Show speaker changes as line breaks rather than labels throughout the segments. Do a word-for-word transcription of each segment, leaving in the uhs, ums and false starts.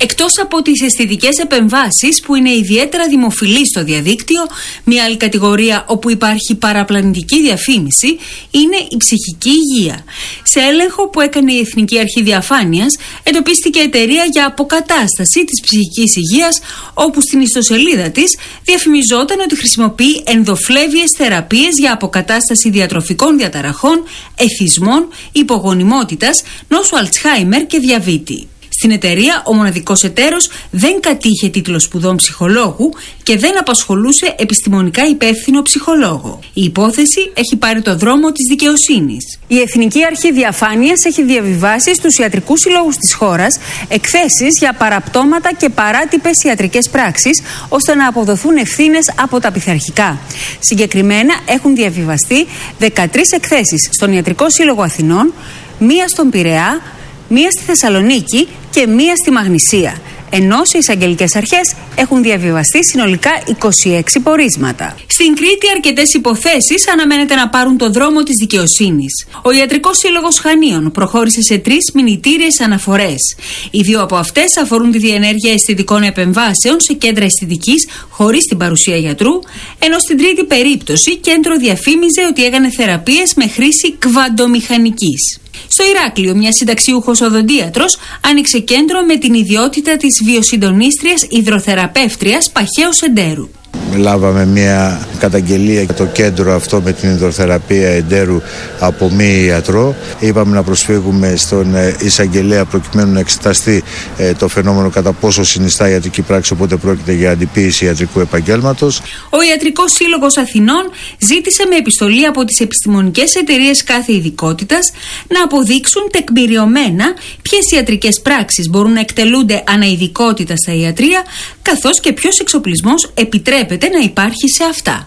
Εκτός από τις αισθητικές επεμβάσεις που είναι ιδιαίτερα δημοφιλείς στο διαδίκτυο, μια άλλη κατηγορία όπου υπάρχει παραπλανητική διαφήμιση είναι η ψυχική υγεία. Σε έλεγχο που έκανε η Εθνική Αρχή Διαφάνειας, εντοπίστηκε εταιρεία για αποκατάσταση της ψυχικής υγείας, όπου στην ιστοσελίδα της διαφημιζόταν ότι χρησιμοποιεί ενδοφλέβιες θεραπείες για αποκατάσταση διατροφικών διαταραχών, εθισμών, υπογονιμότητας, νόσου Αλτσχάιμερ και διαβήτη. Στην εταιρεία, ο μοναδικός εταίρος δεν κατήχε τίτλο σπουδών ψυχολόγου και δεν απασχολούσε επιστημονικά υπεύθυνο ψυχολόγο. Η υπόθεση έχει πάρει το δρόμο της δικαιοσύνης. Η Εθνική Αρχή Διαφάνειας έχει διαβιβάσει στους ιατρικούς συλλόγους της χώρας εκθέσεις για παραπτώματα και παράτυπες ιατρικές πράξεις, ώστε να αποδοθούν ευθύνες από τα πειθαρχικά. Συγκεκριμένα έχουν διαβιβαστεί δεκατρείς εκθέσεις στον Ιατρικό Σύλλογο Αθηνών, μία στον Πειραιά, μία στη Θεσσαλονίκη και μία στη Μαγνησία, ενώ σε εισαγγελικές αρχές έχουν διαβιβαστεί συνολικά είκοσι έξι πορίσματα. Στην Κρήτη, αρκετές υποθέσεις αναμένεται να πάρουν το δρόμο της δικαιοσύνης. Ο Ιατρικός Σύλλογος Χανίων προχώρησε σε τρεις μηνυτήριες αναφορές. Οι δύο από αυτές αφορούν τη διενέργεια αισθητικών επεμβάσεων σε κέντρα αισθητικής χωρίς την παρουσία γιατρού, ενώ στην τρίτη περίπτωση κέντρο διαφήμιζε ότι έκανε θεραπείες με χρήση κβαντομηχανικής. Στο Ηράκλειο, μια συνταξιούχος οδοντίατρος άνοιξε κέντρο με την ιδιότητα της βιοσυντονίστριας υδροθεραπεύτριας Παχαίου Εντέρου.
Λάβαμε μια καταγγελία για το κέντρο αυτό με την υδροθεραπεία εντέρου από μη ιατρό. Είπαμε να προσφύγουμε στον εισαγγελέα προκειμένου να εξεταστεί ε, το φαινόμενο κατά πόσο συνιστά ιατρική πράξη, οπότε πρόκειται για αντιποίηση ιατρικού επαγγέλματος. Ο Ιατρικός Σύλλογος Αθηνών ζήτησε με επιστολή από τις επιστημονικές εταιρείες κάθε ειδικότητας να αποδείξουν τεκμηριωμένα ποιες ιατρικές πράξεις μπορούν να εκτελούνται αναειδικότητα στα ιατρεία, καθώς και ποιος εξοπλισμός επιτρέπεται να υπάρχει σε αυτά.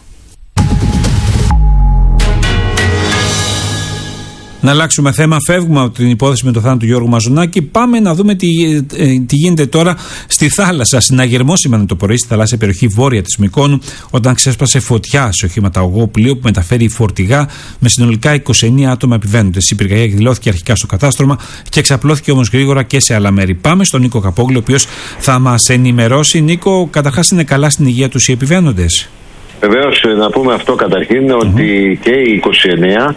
Να αλλάξουμε θέμα, φεύγουμε από την υπόθεση με το θάνατο του Γιώργου Μαζονάκη. Πάμε να δούμε τι, ε, τι γίνεται τώρα στη θάλασσα. Συναγερμό σήμερα το πρωί στη θαλάσσια περιοχή βόρεια της Μυκόνου, όταν ξέσπασε φωτιά σε οχηματαγωγό πλοίο που μεταφέρει φορτηγά με συνολικά είκοσι εννέα άτομα επιβαίνοντες. Η πυρκαγιά εκδηλώθηκε αρχικά στο κατάστρωμα και εξαπλώθηκε όμως γρήγορα και σε άλλα μέρη. Πάμε στον Νίκο Καπόγλου, ο οποίος θα μας ενημερώσει. Νίκο, καταρχάς είναι καλά στην υγεία τους οι επιβαίνοντες?
Βεβαίως, να πούμε αυτό καταρχήν, mm-hmm. ότι και οι είκοσι εννέα.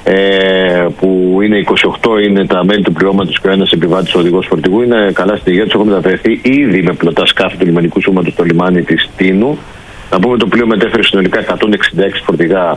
Ε, που είναι είκοσι οκτώ είναι τα μέλη του πληρώματος και ο ένας επιβάτης οδηγός φορτηγού, είναι καλά στη υγεία τους. Έχουν μεταφερθεί ήδη με πλωτά σκάφη του λιμανικού σώματος στο λιμάνι της Τίνου. Να πούμε το πλοίο μετέφερε συνολικά εκατόν εξήντα έξι φορτηγά,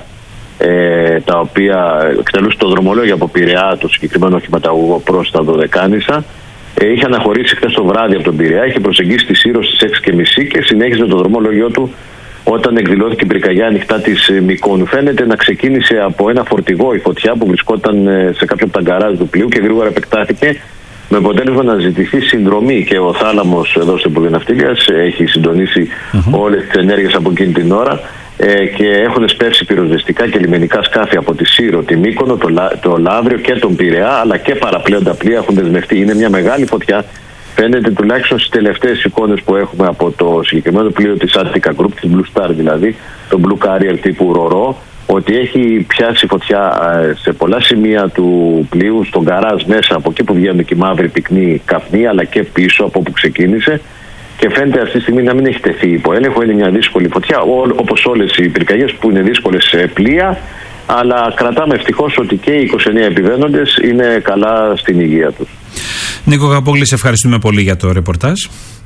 ε, τα οποία εκτελούσαν το δρομολόγιο από Πειραιά, το συγκεκριμένο οχηματαγωγό, προς τα Δωδεκάνησα. Ε, είχε αναχωρήσει χθες το βράδυ από τον Πειραιά, είχε προσεγγίσει τη Σύρο στις έξι και μισή και συνέχιζε το δρομολόγιο του όταν εκδηλώθηκε η πυρκαγιά ανοιχτά της Μυκόνου. Φαίνεται να ξεκίνησε από ένα φορτηγό η φωτιά που βρισκόταν σε κάποιο από τα γκαράζ του πλοίου και γρήγορα επεκτάθηκε, με αποτέλεσμα να ζητηθεί συνδρομή. Και ο θάλαμος εδώ στο Υπουργείο Ναυτιλίας έχει συντονίσει mm-hmm. όλες τις ενέργειες από εκείνη την ώρα ε, και έχουν σπεύσει πυροσβεστικά και λιμενικά σκάφη από τη Σύρο, τη Μύκονο, το, το Λαύριο και τον Πειραιά, αλλά και παραπλέοντα πλοία έχουν δεσμευτεί. Είναι μια μεγάλη φωτιά. Φαίνεται τουλάχιστον στις τελευταίες εικόνες που έχουμε από το συγκεκριμένο πλοίο της Attica Group, της Blue Star δηλαδή, το Blue Carrier τύπου Ρορό, ότι έχει πιάσει φωτιά σε πολλά σημεία του πλοίου, στον γκαράζ μέσα, από εκεί που βγαίνουν και οι μαύροι πυκνοί καπνοί, αλλά και πίσω από όπου ξεκίνησε. Και φαίνεται αυτή τη στιγμή να μην έχει τεθεί υπό έλεγχο. Είναι μια δύσκολη φωτιά, όπως όλες οι πυρκαγιές που είναι δύσκολες σε πλοία. Αλλά κρατάμε ευτυχώς ότι και οι είκοσι εννέα επιβαίνοντες είναι καλά στην υγεία τους.
Νίκο Καπόγλη, σε ευχαριστούμε πολύ για το ρεπορτάζ.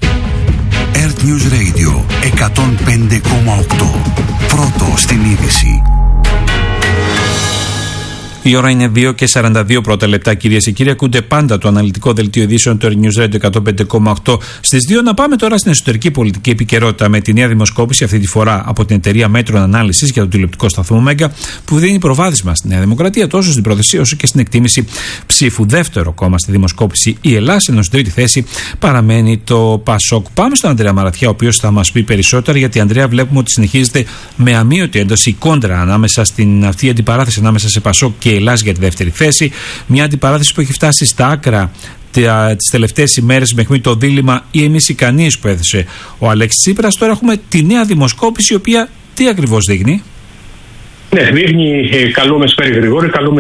Earth News Radio εκατόν πέντε κόμμα οκτώ. Πρώτο στην είδηση.
Η ώρα είναι δύο και σαράντα δύο πρώτα λεπτά, κυρίες και κύριοι. Ακούτε πάντα το αναλυτικό δελτίο ειδήσεων του Earth News Radio εκατόν πέντε κόμμα οκτώ στις δύο. Να πάμε τώρα στην εσωτερική πολιτική επικαιρότητα με τη νέα δημοσκόπηση, αυτή τη φορά από την εταιρεία Μέτρων Ανάλυσης για τον τηλεοπτικό σταθμό Μέγκα, που δίνει προβάδισμα στη Νέα Δημοκρατία τόσο στην πρόθεση όσο και στην εκτίμηση ψήφου. Δεύτερο κόμμα στη δημοσκόπηση η Ελλάδα, ενώ στην τρίτη θέση παραμένει το Πασόκ. Πάμε στον Ανδρέα Μαραθιά, ο οποίος θα μας πει περισσότερα, γιατί Ανδρέα, βλέπουμε ότι συνεχίζεται με αμύωτη ένταση η κόντρα ανάμεσα στην αυτή η αντιπαράθεση ανάμεσα σε Πασόκ και Ελλάς για τη δεύτερη θέση. Μια αντιπαράθεση που έχει φτάσει στα άκρα τις τελευταίες ημέρες, μέχρι το δίλημμα ή εμείς ή κανείς που έθεσε ο Αλέξης Τσίπρας. Τώρα έχουμε τη νέα δημοσκόπηση, η οποία τι ακριβώς δείχνει?
Ναι, δείχνει ε, καλό μεσημέρι Γρηγόρη, καλό μεσημέρι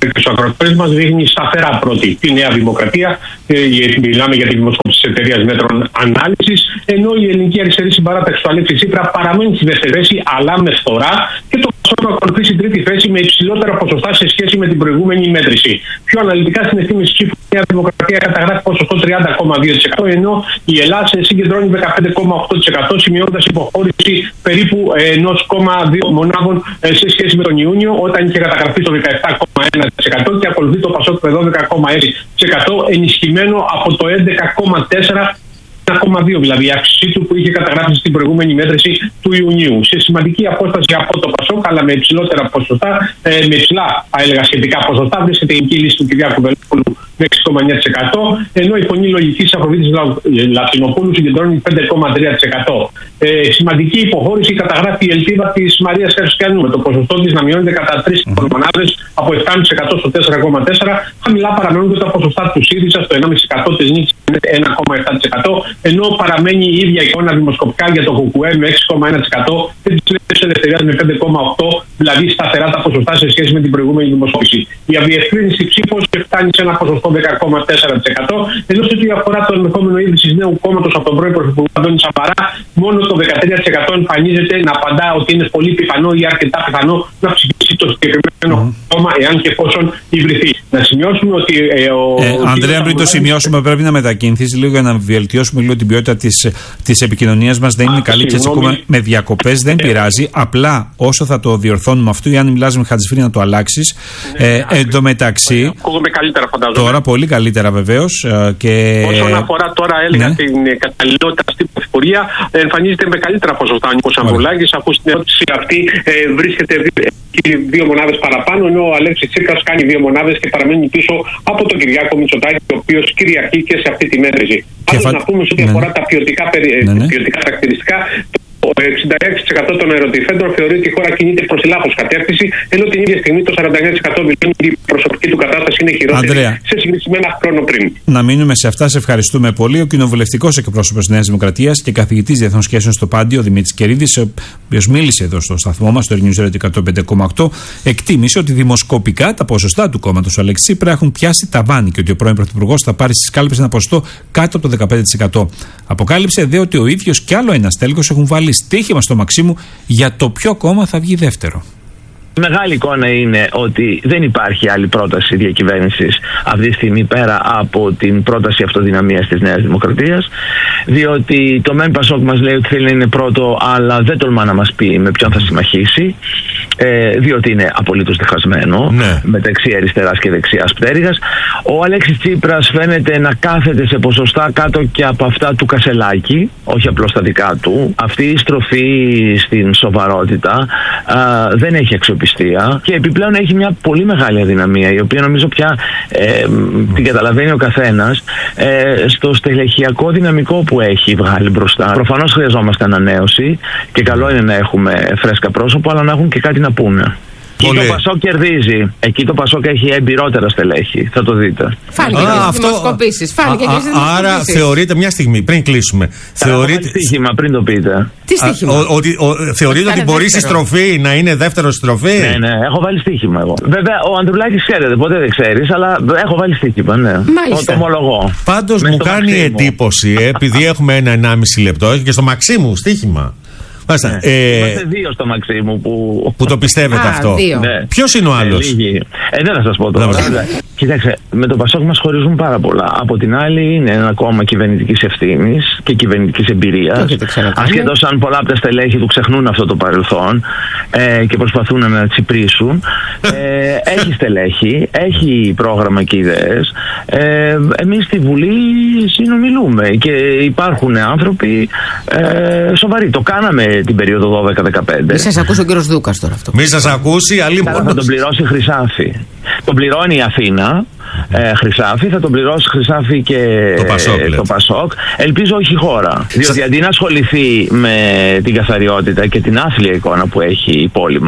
και στους ακροατές μας δείχνει σταθερά πρώτη τη Νέα Δημοκρατία. Ε, μιλάμε για τη δημοσκόπηση της εταιρείας Μέτρων Ανάλυσης. Ενώ η ελληνική αριστερή συμπαράταξη του Αλέξη Τσίπρα παραμένει στη δεύτερη θέση, αλλά με φθορά, και το ΠΑΣΟΚ να ακολουθήσει τρίτη θέση με υψηλότερα ποσοστά σε σχέση με την προηγούμενη μέτρηση. Πιο αναλυτικά, στην εκτίμηση ψήφου η Νέα Δημοκρατία καταγράφει ποσοστό τριάντα κόμμα δύο τοις εκατό, ενώ η Ελλάδα συγκεντρώνει δεκαπέντε κόμμα οκτώ τοις εκατό, σημειώνοντας υποχώρηση περίπου ενό κόμμα δύο μονάδων σε σχέση με τον Ιούνιο, όταν είχε καταγραφεί το δεκαεπτά κόμμα ένα τοις εκατό, και ακολουθεί το ΠΑΣΟΚ με δώδεκα κόμμα έξι τοις εκατό, ενισχυμένο από το έντεκα κόμμα τέσσερα τοις εκατό. ένα κόμμα δύο δηλαδή η αύξησή του που είχε καταγράψει στην προηγούμενη μέτρηση του Ιουνίου. Σε σημαντική απόσταση από το ΠΑΣΟΚ, αλλά με υψηλότερα ποσοστά, ε, με υψηλά θα έλεγα σχετικά ποσοστά, βρίσκεται η ελληνική λύση του Κυριάκου Βελόπουλου με έξι κόμμα εννιά τοις εκατό, ενώ η φωνή λογικής Αφροδίτης Λατσινοπούλου συγκεντρώνει πέντε κόμμα τρία τοις εκατό. Ε, σημαντική υποχώρηση καταγράφει η ελπίδα της Μαρίας Χαρισκιανού, με το ποσοστό της να μειώνεται κατά τρεις mm-hmm. μονάδες από επτά κόμμα πέντε τοις εκατό στο τέσσερα κόμμα τέσσερα τοις εκατό. Χαμηλά παραμένουν και τα ποσοστά του ΣΥΡΙΖΑ στο ένα κόμμα πέντε τοις εκατό, της Νίκης ένα κόμμα επτά τοις εκατό, ενώ παραμένει η ίδια εικόνα δημοσκοπικά για το ΚΚΕ με έξι κόμμα ένα τοις εκατό και τη Νέα Ελευθερία με πέντε κόμμα οκτώ τοις εκατό, δηλαδή σταθερά τα ποσοστά σε σχέση με την προηγούμενη δημοσκόπηση. Η αδιευκρίνηση ψήφος φτάνει σε ένα ποσοστό δέκα κόμμα τέσσερα τοις εκατό, ενώ σε ό,τι αφορά το ενδεχόμενο ίδρυση νέου κόμματος από τον πρώην Πρωθυπουργό Αντώνη Σαμαρά, μόνο το δεκατρία τοις εκατό εμφανίζεται να απαντά ότι είναι πολύ πιθανό ή αρκετά πιθανό να ψηφίσει το συγκεκριμένο mm. κόμμα, εάν και εφόσον υβρυθεί. Να σημειώσουμε ότι. Ε, ο,
ε, ο Ανδρέα, πριν το σημειώσουμε, πρέπει να μετακινηθείς λίγο για να βελτιώσουμε λίγο την ποιότητα της επικοινωνίας μας. Δεν είναι Α, καλή και έτσι ακούμε με διακοπές. Δεν ε. πειράζει. Απλά όσο θα το διορθώνουμε αυτό, ή αν μιλάς με Χατζηφρή να το αλλάξεις. Ε, ε, εν τω μεταξύ.
Ακούγομαι καλύτερα, φαντάζομαι.
Τώρα πολύ καλύτερα βεβαίως. Και...
Όσον αφορά τώρα, έλεγα, ναι. την καταλληλότητα στην πρωθυπουργία, εμφανίζεται με καλύτερα ποσοστά ο Νίκος Ανδρουλάκης, αφού στην ερώτηση αυτή ε, βρίσκεται δύο, δύο μονάδες παραπάνω, ενώ ο Αλέξης Τσίπρας κάνει δύο μονάδες και παραμένει πίσω από τον Κυριάκο Μητσοτάκη, ο οποίος κυριαρχεί και σε αυτή τη μέτρηση. Πάντως φα... να πούμε σε ό,τι ναι. αφορά τα ποιοτικά, περι... ναι, ναι. ποιοτικά χαρακτηριστικά, το εξήντα έξι τοις εκατό των ερωτηθέντων θεωρεί ότι η χώρα κινείται προς τη λάθος κατεύθυνση, ενώ την ίδια στιγμή το σαράντα εννέα τοις εκατό δηλώνει ότι η προσωπική του κατάσταση είναι χειρότερη Ανδρέα, σε σύγκριση με ένα χρόνο πριν.
Να μείνουμε σε αυτά. Σε ευχαριστούμε πολύ. Ο κοινοβουλευτικός εκπρόσωπος της Νέας Δημοκρατίας και καθηγητής διεθνών σχέσεων στο Πάντιο, Δημήτρης Κερίδης, ο οποίος μίλησε εδώ στο σταθμό μας, στο News Radio εκατόν πέντε κόμμα οκτώ, εκτίμησε ότι δημοσκοπικά τα ποσοστά του κόμματος Αλέξη Τσίπρα έχουν πιάσει ταβάνι και ότι ο πρώην Πρωθυπουργός θα πάρει στις κάλπες ένα ποσοστό κάτω από το δεκαπέντε τοις εκατό. Αποκάλυψε δε ότι ο ίδιος και άλλο ένας τέλεχος έχουν βάλει στοίχημα στο Μαξίμου για το ποιο κόμμα θα βγει δεύτερο.
Η μεγάλη εικόνα είναι ότι δεν υπάρχει άλλη πρόταση διακυβέρνησης αυτή τη στιγμή πέρα από την πρόταση αυτοδυναμίας της Νέας Δημοκρατίας, διότι το ΜΕΝ Πασόκ μας λέει ότι θέλει να είναι πρώτο, αλλά δεν τολμά να μας πει με ποιον θα συμμαχήσει, ε, διότι είναι απολύτως διχασμένο ναι. μεταξύ αριστεράς και δεξιάς πτέρυγας. Ο Αλέξης Τσίπρας φαίνεται να κάθεται σε ποσοστά κάτω και από αυτά του Κασελάκη, όχι απλώς τα δικά του. Αυτή η στροφή στην σοβαρότητα α, δεν έχει αξιοπιστία και επιπλέον έχει μια πολύ μεγάλη αδυναμία, η οποία νομίζω πια ε, την καταλαβαίνει ο καθένας, ε, στο στελεχειακό δυναμικό που έχει βγάλει μπροστά. Προφανώς χρειαζόμαστε ανανέωση και καλό είναι να έχουμε φρέσκα πρόσωπα, αλλά να έχουν και κάτι να πούνε. Εκεί το Πασόκ κερδίζει. Εκεί το Πασόκ έχει εμπειρότερα στελέχη. Θα το δείτε.
Φάνηκε και στις δημοσκοπήσεις. Φάνηκε και στις δημοσκοπήσεις.
Άρα θεωρείτε, μια στιγμή πριν κλείσουμε.
Θεωρείτε. Στοίχημα πριν το πείτε.
Τι στοίχημα?
Θεωρείτε ότι μπορεί η στροφή να είναι δεύτερο στροφή?
Ναι, ναι, έχω βάλει στοίχημα εγώ. Βέβαια, ο Ανδρουλάκης ξέρετε, ποτέ δεν ξέρει, αλλά έχω βάλει στοίχημα, ναι.
Μάλιστα.
Το ομολογώ.
Πάντως μου κάνει εντύπωση, επειδή έχουμε ένα ενάμιση λεπτό και στο Μαξίμου στοίχημα. Μάλιστα.
Ναι.
Ε,
Είμαστε δύο στο Μαξίμου που,
που το πιστεύετε
Α,
αυτό.
Ναι.
Ποιος είναι ο άλλος?
Ε, ε, δεν θα σας πω τώρα. Κοιτάξτε, με το Πασόκ μας χωρίζουν πάρα πολλά. Από την άλλη είναι ένα κόμμα κυβερνητικής ευθύνης και κυβερνητικής εμπειρίας. Ασχέτως αν πολλά από τα στελέχη του ξεχνούν αυτό το παρελθόν ε, και προσπαθούν να τσιπρίσουν. Ε, έχει στελέχη, έχει πρόγραμμα και ιδέες. Ε, εμείς στη Βουλή συνομιλούμε και υπάρχουν άνθρωποι ε, σοβαροί. Το κάναμε την περίοδο δώδεκα δεκαπέντε.
Μη σας ακούσει ο κύριος Δούκας τώρα αυτό.
Μη σας ακούσει, αλλή
μόνο. Θα τον πληρώσει Χρυσάφι. Τον πληρώνει η Αθήνα, ε, Χρυσάφι, θα τον πληρώσει Χρυσάφι και
το Πασόκ.
Ε, το Πασόκ. Ελπίζω όχι η χώρα. Διότι Σα... αντί να ασχοληθεί με την καθαριότητα και την άθλια εικόνα που έχει η πόλη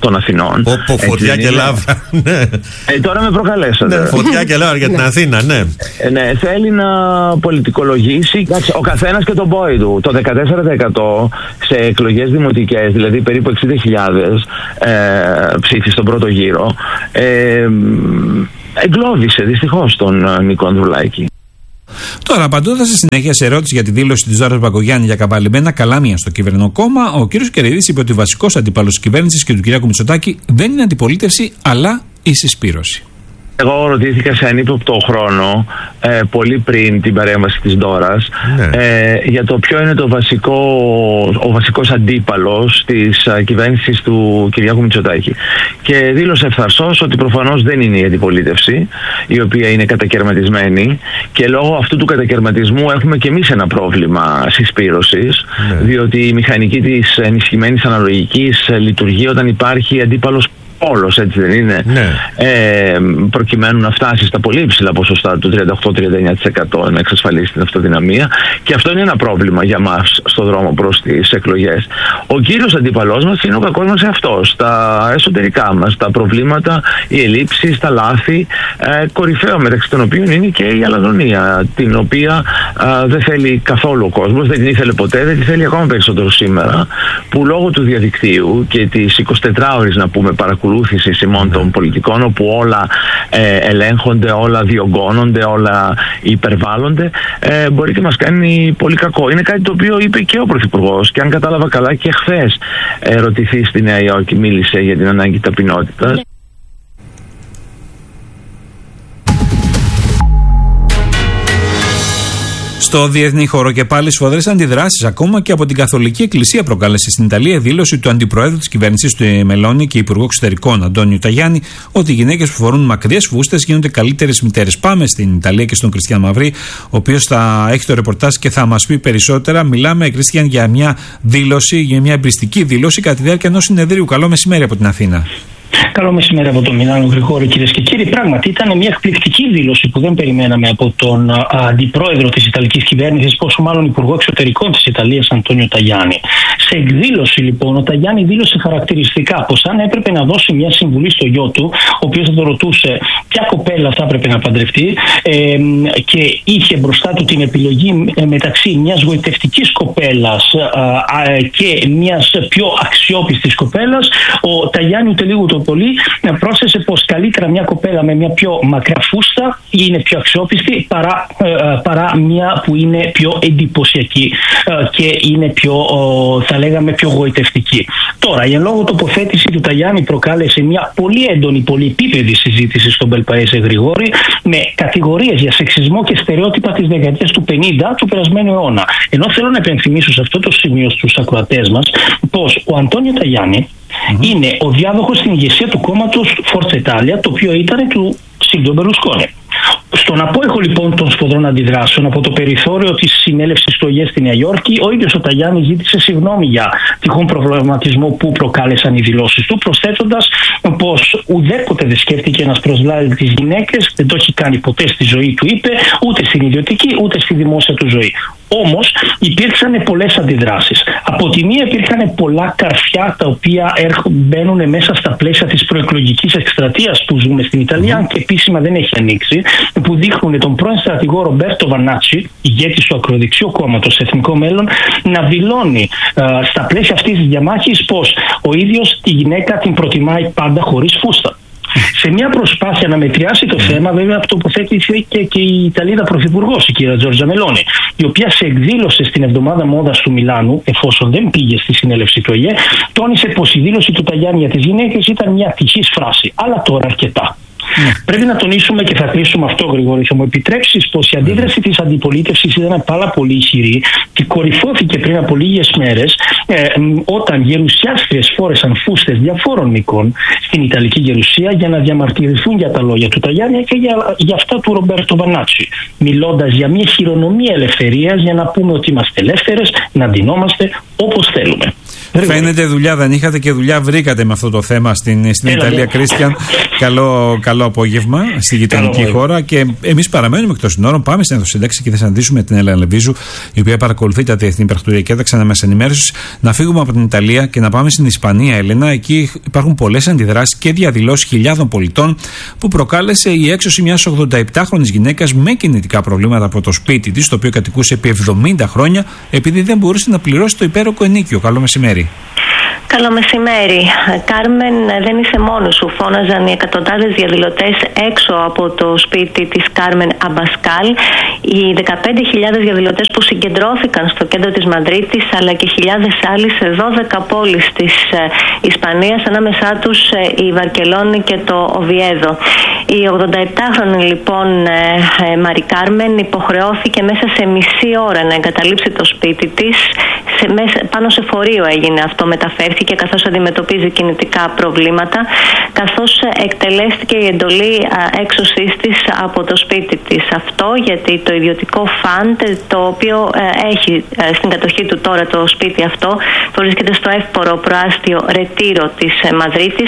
των Αθηνών.
Όπω φωτιά και λάβα.
ε, τώρα με προκαλέσατε.
Ναι, φωτιά και λάβα για την Αθήνα, ναι.
Ε, ναι. Θέλει να πολιτικολογήσει ο καθένας και τον πόη του. Το δεκατέσσερα τοις εκατό σε εκλογές δημοτικές, δηλαδή περίπου εξήντα χιλιάδες ε, ψήφοι στον πρώτο γύρο, ε, εγκλώβησε δυστυχώς τον Νίκο Ανδρουλάκη.
Τώρα, απαντώντας στη συνέχεια σε ερώτηση για τη δήλωση της Δώρας Μπακογιάννη για καβαλημένα καλάμια στο κυβερνοκόμμα, ο κ. Κεριδής είπε ότι ο βασικός αντίπαλος της κυβέρνησης και του κ. Μητσοτάκη δεν είναι αντιπολίτευση, αλλά η συσπήρωση.
Εγώ ρωτήθηκα σε ανύποπτο χρόνο, ε, πολύ πριν την παρέμβαση της Ντόρας, ναι. ε, για το ποιο είναι το βασικό, ο βασικός αντίπαλος της uh, κυβέρνησης του Κυριάκου Μητσοτάκη. Και δήλωσε ευθαρσώς ότι προφανώς δεν είναι η αντιπολίτευση, η οποία είναι κατακαιρματισμένη, και λόγω αυτού του κατακαιρματισμού έχουμε και εμείς ένα πρόβλημα συσπήρωσης, ναι. διότι η μηχανική της ενισχυμένης αναλογικής λειτουργεί όταν υπάρχει αντίπαλος όλος, έτσι δεν είναι, ναι. ε, προκειμένου να φτάσει στα πολύ υψηλά ποσοστά του τριάντα οκτώ με τριάντα εννιά τοις εκατό, να εξασφαλίσει την αυτοδυναμία, και αυτό είναι ένα πρόβλημα για μας στον δρόμο προς τις εκλογές. Ο κύριος αντίπαλός μας είναι ο κακός μας εαυτός, τα εσωτερικά μας, τα προβλήματα, οι ελλείψεις, τα λάθη, ε, κορυφαίο μεταξύ των οποίων είναι και η αλαζονία, την οποία ε, δεν θέλει καθόλου ο κόσμος, δεν την ήθελε ποτέ, δεν την θέλει ακόμα περισσότερο σήμερα, που λόγω του διαδικτύου και της εικοσιτετράωρης, να πούμε, παρακολουθήσης ημών των πολιτικών, όπου όλα ε, ελέγχονται, όλα διωγγώνονται, όλα υπερβάλλονται, ε, μπορεί και μας κάνει πολύ κακό. Είναι κάτι το οποίο είπε και ο Πρωθυπουργός, και αν κατάλαβα καλά και χθες ε, ρωτηθεί στη Νέα Υόρκη, μίλησε για την ανάγκη ταπεινότητας.
Στο διεθνή χώρο και πάλι σφοδρές αντιδράσεις ακόμα και από την Καθολική Εκκλησία προκάλεσε στην Ιταλία δήλωση του αντιπροέδρου της κυβέρνησης του Μελώνη και υπουργού εξωτερικών Αντώνιου Ταγιάννη ότι οι γυναίκες που φορούν μακριές φούστες γίνονται καλύτερες μητέρες. Πάμε στην Ιταλία και στον Κριστιαν Μαυρί, ο οποίος θα έχει το ρεπορτάζ και θα μας πει περισσότερα. Μιλάμε, Κριστιαν, για μια δήλωση, για μια εμπριστική δήλωση κατά τη διάρκεια ενός συνεδρίου. Καλό μεσημέρι από την Αθήνα.
Καλό μεσημέρι από το Μιλάνο, Γρηγόρη, κυρίες και κύριοι. Πράγματι, ήταν μια εκπληκτική δήλωση που δεν περιμέναμε από τον α, αντιπρόεδρο της Ιταλικής κυβέρνησης, πόσο μάλλον υπουργό εξωτερικών της Ιταλίας, Αντώνιο Ταγιάννη. Σε εκδήλωση, λοιπόν, ο Ταγιάννη δήλωσε χαρακτηριστικά πως αν έπρεπε να δώσει μια συμβουλή στο γιο του, ο οποίος θα το ρωτούσε ποια κοπέλα θα έπρεπε να παντρευτεί, ε, και είχε μπροστά του την επιλογή μεταξύ μιας γοητευτικής κοπέλας α, α, και μιας πιο αξιόπιστης κοπέλας, ο Ταγιάννη ούτε λίγο το πολύ πρόσθεσε πως καλύτερα μια κοπέλα με μια πιο μακρά φούστα είναι πιο αξιόπιστη παρά, ε, παρά μια που είναι πιο εντυπωσιακή ε, και είναι πιο, ε, θα λέγαμε, πιο γοητευτική. Τώρα, η εν λόγω τοποθέτηση του Ταγιάννη προκάλεσε μια πολύ έντονη, πολυεπίπεδη συζήτηση στον Μπελπαέζε, Γρηγόρη, με κατηγορίες για σεξισμό και στερεότυπα της δεκαετίας του πενήντα του περασμένου αιώνα. Ενώ θέλω να επενθυμίσω σε αυτό το σημείο στους ακροατές μας πως ο Αντώνιο Ταγιάννη Mm-hmm. είναι ο διάδοχος στην ηγεσία του κόμματος Forza Italia, το οποίο ήταν του Σίλβιο Μπερλουσκόνη. Στον απόϊχο, λοιπόν, των σφοδρών αντιδράσεων από το περιθώριο της συνέλευσης του ΟΓΕ στη Νέα Υόρκη, ο ίδιος ο Ταγιάννης ζήτησε συγγνώμη για τυχόν προβληματισμό που προκάλεσαν οι δηλώσεις του, προσθέτοντας πως ουδέποτε δεν σκέφτηκε να προσλάβει τις γυναίκες, δεν το έχει κάνει ποτέ στη ζωή του, είπε, ούτε στην ιδιωτική ούτε στη δημόσια του ζωή. Όμως υπήρξαν πολλές αντιδράσεις. Από τη μία υπήρχαν πολλά καρφιά τα οποία μπαίνουν μέσα στα πλαίσια της προεκλογικής εκστρατείας που ζούμε στην Ιταλία, mm-hmm. και επίσημα δεν έχει ανοίξει, που δείχνουν τον πρώην στρατηγό Ρομπέρτο Βανάτσι, ηγέτη του ακροδεξιού κόμματος Εθνικό Μέλλον, να δηλώνει α, στα πλαίσια αυτής της διαμάχης πως ο ίδιος τη γυναίκα την προτιμάει πάντα χωρίς φούστα. Σε μια προσπάθεια να μετριάσει το θέμα, βέβαια, τοποθέτησε και η Ιταλίδα Πρωθυπουργός, η κυρία Τζόρτζα Μελώνη, η οποία σε εκδήλωση στην εβδομάδα μόδας του Μιλάνου, εφόσον δεν πήγε στη συνέλευση του ΟΓΕ, τόνισε πως η δήλωση του Ταγιάννη για τις γυναίκες ήταν μια ατυχής φράση. Αλλά τώρα αρκετά. Mm. Πρέπει να τονίσουμε, και θα κλείσουμε αυτό, Γρηγόρη, θα μου επιτρέψεις, πως η αντίδραση mm. της αντιπολίτευσης ήταν πάρα πολύ ισχυρή και κορυφώθηκε πριν από λίγες μέρες ε, όταν γερουσιάστριες φόρεσαν φούστες διαφόρων μήκων στην Ιταλική Γερουσία για να διαμαρτυρηθούν για τα λόγια του Ταγιάννη και για, για αυτά του Ρομπέρτο Βανάτσι, μιλώντας για μια χειρονομία ελευθερίας, για να πούμε ότι είμαστε ελεύθερες, να ντυνόμαστε όπως θέλουμε.
Φαίνεται δουλειά δεν είχατε και δουλειά βρήκατε με αυτό το θέμα στην, στην Ιταλία. Κρίστιαν, καλό, καλό απόγευμα στη γειτονική χώρα. Και εμείς παραμένουμε εκτός συνόρων. Πάμε στην Εθνοσύνταξη και θα συναντήσουμε την Έλενα Λεβίζου, η οποία παρακολουθεί τα διεθνή πρακτορία και τα μέσα ενημέρωση. Να φύγουμε από την Ιταλία και να πάμε στην Ισπανία, Έλενα. Εκεί υπάρχουν πολλές αντιδράσεις και διαδηλώσεις χιλιάδων πολιτών που προκάλεσε η έξωση μιας ογδονταεπτάχρονης γυναίκας με κινητικά προβλήματα από το σπίτι της, το οποίο κατοικούσε επί εβδομήντα χρόνια, επειδή δεν μπορούσε να πληρώσει το υπέροχο ενίκιο. Καλό μεσημέρι.
Καλό μεσημέρι. Κάρμεν, δεν είσαι μόνος σου. Φώναζαν οι εκατοντάδες διαδηλωτές έξω από το σπίτι της Κάρμεν Αμπασκάλ. Οι δεκαπέντε χιλιάδες διαδηλωτές που συγκεντρώθηκαν στο κέντρο της Μαδρίτης, αλλά και χιλιάδες άλλοι σε δώδεκα πόλεις της Ισπανίας, ανάμεσά τους η Βαρκελόνη και το Οβιέδο. Η ογδονταεπτάχρονη λοιπόν Μαρι Κάρμεν υποχρεώθηκε μέσα σε μισή ώρα να εγκαταλείψει το σπίτι της. Σε, μέσα, πάνω σε φορείο έγινε αυτό, μεταφέρθηκε καθώς αντιμετωπίζει κινητικά προβλήματα, καθώς εκτελέστηκε η εντολή έξωσής της από το σπίτι της. Αυτό γιατί το ιδιωτικό φαντ, το οποίο έχει στην κατοχή του τώρα το σπίτι αυτό, βρίσκεται στο εύπορο προάστιο Ρετήρο της Μαδρίτης,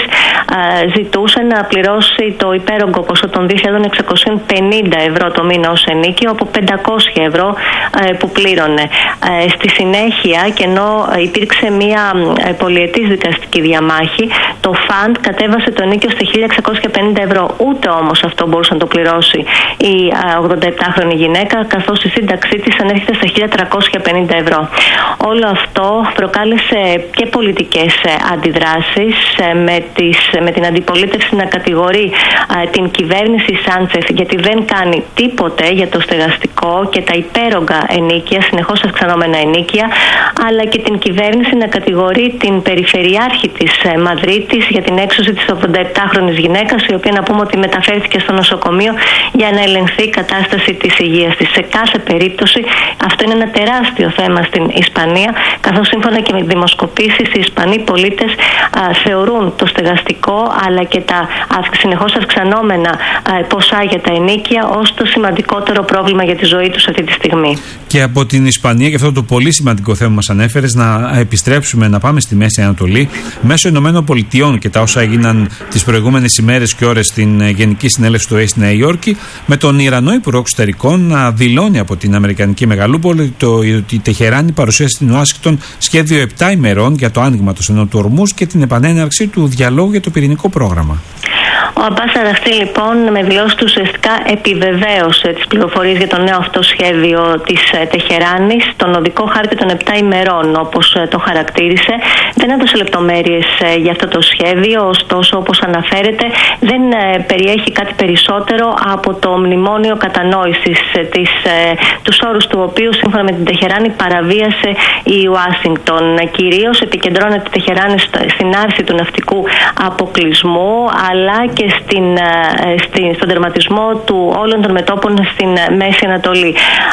ζητούσε να πληρώσει το υπέρογκο ποσό των δύο χιλιάδες εξακόσια πενήντα ευρώ το μήνα ως ενίκιο από πεντακόσια ευρώ που πλήρωνε. Στη συνέχεια, και ενώ υπήρξε μια πολυετής δικαστική διαμάχη, το φαντ κατέβασε το ενίκιο στα χίλια εξακόσια πενήντα ευρώ. Ούτε όμως αυτό μπορούσε να το πληρώσει η ογδονταεπτάχρονη γυναίκα, καθώς η σύνταξή της ανέρχεται στα χίλια τριακόσια πενήντα ευρώ. Όλο αυτό προκάλεσε και πολιτικές αντιδράσεις, με, τις, με την αντιπολίτευση να κατηγορεί την κυβέρνηση Σάντσεφ γιατί δεν κάνει τίποτε για το στεγαστικό και τα υπέρογκα ενίκια, συνεχώς αυξανόμενα ενίκια, αλλά και την κυβέρνηση να κατηγορεί την περιφερειάρχη της Μαδρίτης για την έξωση της ογδονταεπτάχρονης γυναίκας, η οποία να πούμε ότι μεταφέρθηκε στο νοσοκομείο για να ελεγχθεί η κατάσταση της υγείας της. Σε κάθε περίπτωση αυτό είναι ένα τεράστιο θέμα στην Ισπανία, καθώς σύμφωνα και με δημοσκοπήσεις οι Ισπανοί πολίτες α, θεωρούν το στεγαστικό αλλά και τα συνεχώς αυξανόμενα α, ποσά για τα ενίκια ως το σημαντικότερο πρόβλημα για τη ζωή τους αυτή τη στιγμή.
Και από την Ισπανία, και αυτό το πολύ σημαντικό θέμα μας ανέφερες, να επιστρέψουμε, να πάμε στη Μέση Ανατολή, μέσω Ηνωμένων Πολιτειών και τα όσα έγιναν τις προηγούμενες ημέρες και ώρες στην Γενική Συνέλευση του ΟΗΕ στη Νέα Υόρκη, με τον Ιρανό Υπουργό Εξωτερικών να δηλώνει από την Αμερικανική Μεγαλούπολη ότι η Τεχεράνη παρουσίασε στην Ουάσιγκτον σχέδιο επτά ημερών για το άνοιγμα του στενού του Ορμούζ και την επανέναρξη του διαλόγου για το πυρηνικό πρόγραμμα.
Ο Αμπάς Αραχτή λοιπόν με δηλώσεις του ουσιαστικά επιβεβαίωσε τις πληροφορίες για το νέο αυτό σχέδιο της Τεχεράνης, τον οδικό χάρτη των επτά ημερών όπως το χαρακτήρισε. Δεν έδωσε λεπτομέρειες για αυτό το σχέδιο, ωστόσο όπως αναφέρεται δεν περιέχει κάτι περισσότερο από το μνημόνιο κατανόησης, της, τους όρους του οποίου σύμφωνα με την Τεχεράνη παραβίασε η Ουάσιγκτον. Κυρίως επικεντρώνεται η Τεχεράνη στην άρση του ναυτικού αποκλεισμού, αλλά και στην, στην, στον τερματισμό του όλων των μετώπων στην Μέση Ανατολή.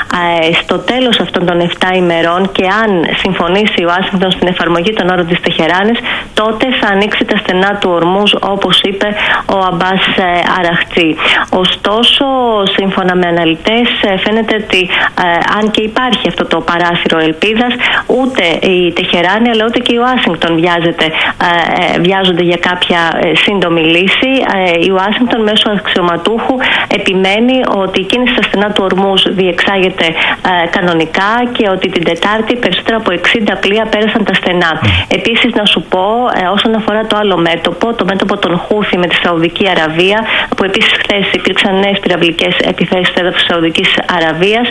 Στο τέλος αυτών των επτά ημερών, και αν συμφωνήσει η Ουάσιγκτον στην εφαρμογή των όρων της Τεχεράνης, τότε θα ανοίξει τα στενά του Ορμούζ, όπως είπε ο Αμπάς Αραχτή. Ωστόσο, σύμφωνα με αναλυτές, φαίνεται ότι αν και υπάρχει αυτό το παράθυρο ελπίδας, ούτε η Τεχεράνη αλλά ούτε και η Ουάσιγκτον βιάζονται για κάποια σύντομη λύση. Η Ουάσιγκτον μέσω αξιωματούχου επιμένει ότι η κίνηση στα στενά του Ορμούζ διεξάγεται κανονικά και ότι την Τετάρτη περισσότερα από εξήντα πλοία πέρασαν τα στενά. Επίσης, να σου πω, όσον αφορά το άλλο μέτωπο, το μέτωπο των Χούθι με τη Σαουδική Αραβία, που επίσης χθες υπήρξαν νέες πυραυλικές επιθέσεις στο έδαφος της Σαουδικής Αραβίας,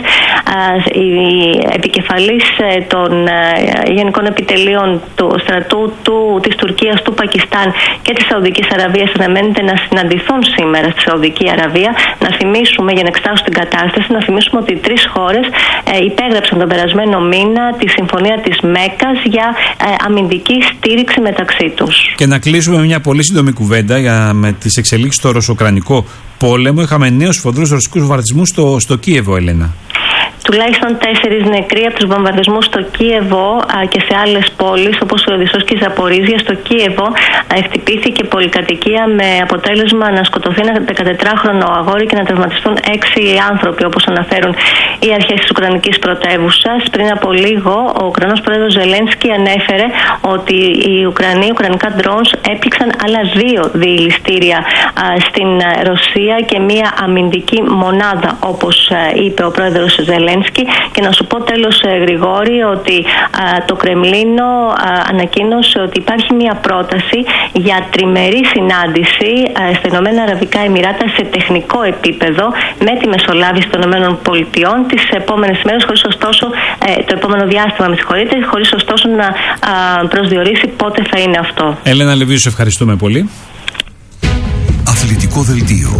η επικεφαλής των γενικών επιτελείων του στρατού του, της Τουρκίας, του Πακιστάν και της Σαουδικής Αραβίας αναμένεται να συναντηθούν σήμερα στη Σαουδική Αραβία. Να θυμίσουμε, για να εξετάσουμε την κατάσταση, να θυμίσουμε ότι οι τρεις χώρες ε, υπέγραψαν τον περασμένο μήνα τη συμφωνία της Μέκκας για ε, αμυντική στήριξη μεταξύ τους.
Και να κλείσουμε με μια πολύ σύντομη κουβέντα για, με τις εξελίξεις στο ρωσοκρανικό πόλεμο. Είχαμε νέους σφοδρούς ρωσικούς βομβαρδισμούς στο, στο Κίεβο, Ελένα.
Τουλάχιστον τέσσερις νεκροί από τους βομβαρδισμούς στο Κίεβο και σε άλλες πόλεις όπως η Οδυσσός και η Ζαπορίζια. Στο Κίεβο χτυπήθηκε πολυκατοικία με αποτέλεσμα να σκοτωθεί ένα δεκατετράχρονο αγόρι και να τραυματιστούν έξι άνθρωποι, όπως αναφέρουν οι αρχές της Ουκρανικής πρωτεύουσας. Πριν από λίγο, ο Ουκρανός πρόεδρος Ζελένσκι ανέφερε ότι οι Ουκρανοί, ουκρανικά drones έπληξαν άλλα δύο διειληστήρια στην Ρωσία και μία αμυντική μονάδα, όπως είπε ο πρόεδρος Ζελένσκι. Και να σου πω τέλος, Γρηγόρη, ότι α, το Κρεμλίνο α, ανακοίνωσε ότι υπάρχει μία πρόταση για τριμερή συνάντηση α, στα Ηνωμένα Αραβικά Εμιράτα σε τεχνικό επίπεδο με τη μεσολάβηση των Ηνωμένων Πολιτειών τις επόμενες ημέρες, χωρίς ωστόσο ε, το επόμενο διάστημα, με συγχωρείτε, χωρίς ωστόσο να α, προσδιορίσει πότε θα είναι αυτό.
Έλενα Λεβίου, σε ευχαριστούμε πολύ.
Αθλητικό δελτίο.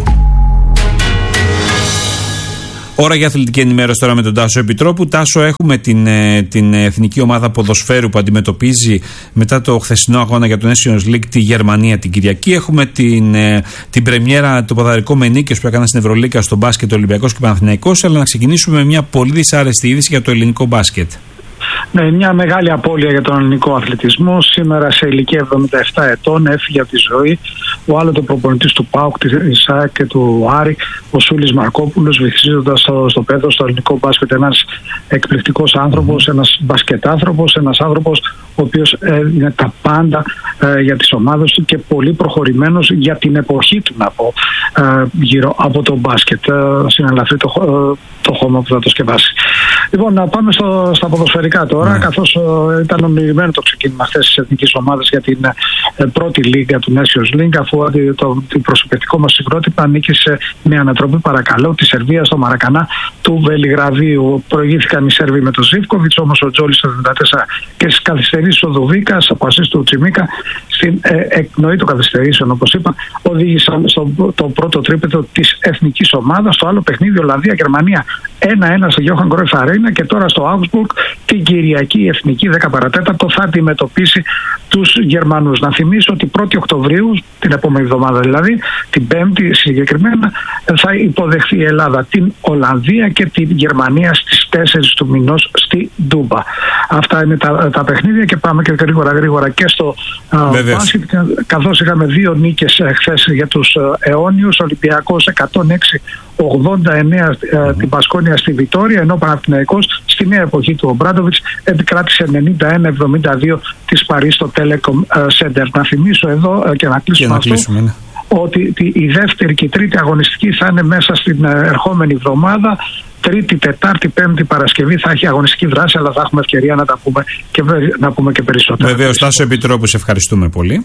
Ώρα για αθλητική ενημέρωση τώρα με τον Τάσο Επιτρόπου. Τάσο, έχουμε την, την εθνική ομάδα ποδοσφαίρου που αντιμετωπίζει μετά το χθεσινό αγώνα για το Nations League τη Γερμανία την Κυριακή. Έχουμε την, την πρεμιέρα, το ποδαρικό με νίκες που έκαναν στην Ευρωλίγκα στο μπάσκετ Ολυμπιακός και Παναθηναϊκός. Αλλά να ξεκινήσουμε με μια πολύ δυσάρεστη είδηση για το ελληνικό μπάσκετ.
Ναι, μια μεγάλη απώλεια για τον ελληνικό αθλητισμό. Σήμερα σε ηλικία εβδομήντα επτά ετών έφυγε από τη ζωή ο άλλοτε προπονητής του ΠΑΟΚ, της ΑΕΚ και του Άρη, ο Σούλης Μαρκόπουλος, βυθίζοντας στο, στο πέδο, στο ελληνικό μπάσκετ, ένας εκπληκτικός άνθρωπος, ένας μπασκετάνθρωπος, ένας άνθρωπος ο οποίος ε, είναι τα πάντα ε, για τις ομάδες του και πολύ προχωρημένος για την εποχή του, να πω, ε, γύρω από το μπάσκετ. Ε, συνελαφρύ το, ε, το χώμα που θα το σκευάσει. Λοιπόν, να πάμε στο, στα ποδοσφαιρικά τώρα, mm. καθώς ε, ήταν ομιλημένο το ξεκίνημα χθες της εθνικής ομάδας για την ε, πρώτη λίγα του Nations League, αφού το, το, το προσωπευτικό μας συγκρότημα νίκησε με ανατροπή, παρακαλώ, τη Σερβία στο Μαρακανά του Βελιγραδίου. Προηγήθηκαν οι Σέρβοι με τον Ζίβκοβιτς, όμως ο Τζόλης στο εβδομήντα τέσσερα και στις καθυστερήσεις ο Δουβίκας από ασίστ του Τσιμίκα στην ε, εκπνοή των καθυστερήσεων, όπως είπα, οδήγησαν στο το πρώτο τρίπετο της εθνικής ομάδας. Στο άλλο παιχνίδι, Ολλανδία-Γερμανία ένα ένα στο Γιώχαν Κρόιφ Αρένα, και τώρα στο Augsburg την Κυριακή η εθνική δέκα παρά τέταρτο θα αντιμετωπίσει τους Γερμανούς. Να θυμίσω ότι πρώτη Οκτωβρίου, την επόμενη εβδομάδα δηλαδή, την Πέμπτη συγκεκριμένα, θα υποδεχθεί η Ελλάδα την Ολλανδία και την Γερμανία στις τέσσερις του μηνός στη Ντούμπα. Αυτά είναι τα, τα παιχνίδια, και πάμε και γρήγορα γρήγορα και στο μπάσκετ, καθώς είχαμε δύο νίκες χθες για τους αιώνιους. Ολυμπιακός εκατόν έξι ογδόντα εννέα mm-hmm. την Πασκόνια στη Βιτόρια, ενώ ο Παναθηναϊκός στη νέα εποχή του Ομπράντοβιτς επικράτησε ενενήντα ένα εβδομήντα δύο της Παρίς στο Telecom Center. Να θυμίσω εδώ και να κλείσουμε, και να κλείσουμε αυτό, ναι, ότι η δεύτερη και η τρίτη αγωνιστική θα είναι μέσα στην ερχόμενη εβδομάδα. Τρίτη, Τετάρτη, Πέμπτη, Παρασκευή θα έχει αγωνιστική δράση, αλλά θα έχουμε ευκαιρία να τα πούμε και, να πούμε και περισσότερα.
Βεβαίως, Τάσο Επιτρόπου, σε ευχαριστούμε πολύ.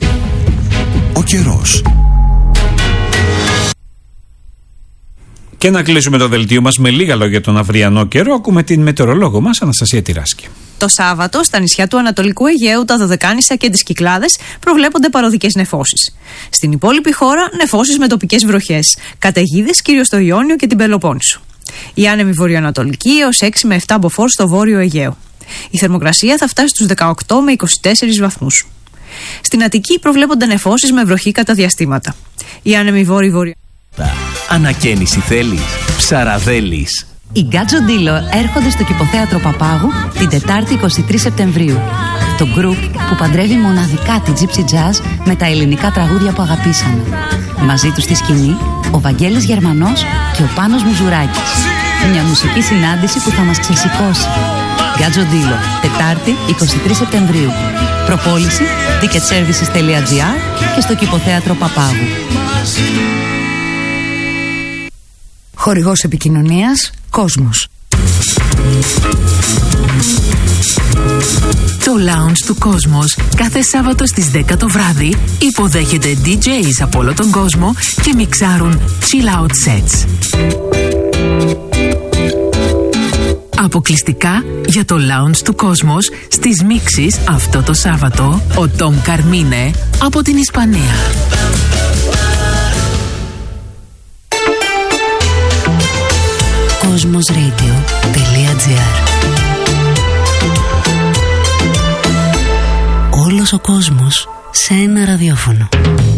Ο καιρός.
Και να κλείσουμε το δελτίο μας με λίγα λόγια τον αυριανό καιρό. Ακούμε την μετεωρολόγο μας, Αναστασία Τυράσκη.
Το Σάββατο, στα νησιά του Ανατολικού Αιγαίου, τα Δωδεκάνησα και τις Κυκλάδες προβλέπονται παροδικές νεφώσεις. Στην υπόλοιπη χώρα, νεφώσεις με τοπικές βροχές. Καταιγίδες κυρίως στο Ιόνιο και την Πελοπόννησο. Η άνεμη βορειοανατολική έως έξι με επτά μποφόρ στο βόρειο Αιγαίο. Η θερμοκρασία θα φτάσει στους δεκαοκτώ με είκοσι τέσσερις βαθμούς. Στην Αττική προβλέπονται νεφώσεις με βροχή κατά διαστήματα. Η άνεμη βόρειο-βορειο.
Ανακαίνιση θέλεις? Ψαραδέλης.
Οι Γκάτζο Ντίλο έρχονται στο Κηποθέατρο Παπάγου την Τετάρτη εικοστή τρίτη Σεπτεμβρίου. Το γκρουπ που παντρεύει μοναδικά τη Gypsy Jazz με τα ελληνικά τραγούδια που αγαπήσαμε. Μαζί τους στη σκηνή ο Βαγγέλης Γερμανός και ο Πάνος Μουζουράκης. Μια μουσική συνάντηση που θα μας ξεσηκώσει. Γκάτζο Ντίλο, Τετάρτη εικοστή τρίτη Σεπτεμβρίου. Προπόληση ticketservices τελεία τζι άρ και στο Κηποθέατρο Παπάγου. Χορηγός επικοινωνίας Κόσμος.
Το Lounge του Κόσμος κάθε Σάββατο στις δέκα το βράδυ υποδέχεται ντι τζέις από όλο τον κόσμο και μιξάρουν chill out sets. Αποκλειστικά για το Lounge του Κόσμος στις μίξεις αυτό το Σάββατο ο Τόμ Καρμίνε από την Ισπανία.
κοσμοσradio τελεία τζι άρ. Όλος ο κόσμος σε ένα ραδιόφωνο.